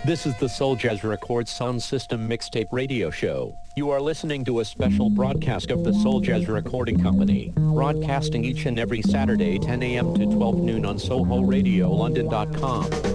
This is the Soul Jazz Records Sound System Mixtape Radio Show. You are listening to a special broadcast of the Soul Jazz Recording Company, broadcasting each and every Saturday 10 a.m. to 12 noon on SohoRadioLondon.com.